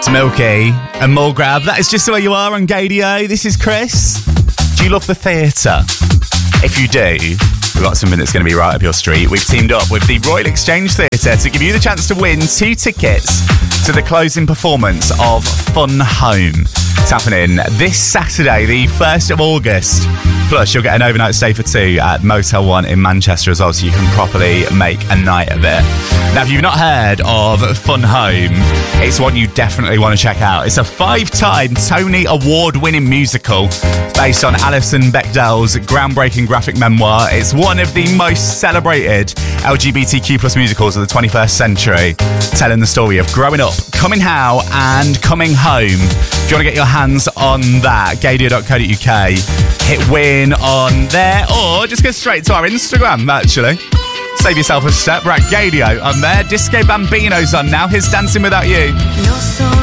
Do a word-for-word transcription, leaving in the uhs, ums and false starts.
Milky and Mulgrab. That is just the way you are on Gadio. This is Chris. Do you love the theatre? If you do, we've got something that's going to be right up your street. We've teamed up with the Royal Exchange Theatre to give you the chance to win two tickets to the closing performance of Fun Home. It's happening this Saturday, the first of August. Plus, you'll get an overnight stay for two at Motel One in Manchester as well, so you can properly make a night of it. Now, if you've not heard of Fun Home, it's one you definitely want to check out. It's a five-time Tony Award-winning musical based on Alison Bechdel's groundbreaking graphic memoir. It's one of the most celebrated L G B T Q plus musicals of the twenty-first century, telling the story of growing up, coming how, and coming home. If you want to get your hands on that, gadio dot co dot uk, hit win on there, or just go straight to our Instagram, actually. Save yourself a step. We're at Gadio on there. Disco Bambino's on now. Here's Dancing Without You.